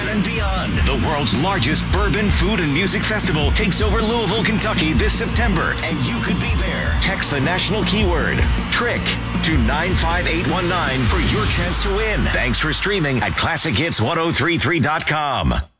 and beyond. The world's largest bourbon, food, and music festival takes over Louisville, Kentucky this September, and you could be there. Text the national keyword, TRICK, to 95819 for your chance to win. Thanks for streaming at ClassicHits1033.com.